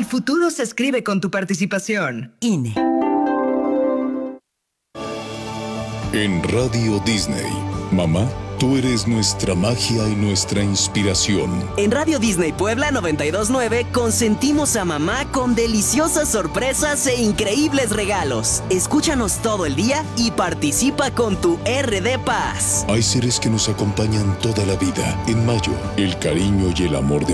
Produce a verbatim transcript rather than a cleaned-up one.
futuro se escribe con tu participación. I N E. En Radio Disney, mamá, tú eres nuestra magia y nuestra inspiración. En Radio Disney Puebla noventa y dos punto nueve consentimos a mamá con deliciosas sorpresas e increíbles regalos. Escúchanos todo el día y participa con tu R D Paz. Hay seres que nos acompañan toda la vida. En mayo, el cariño y el amor de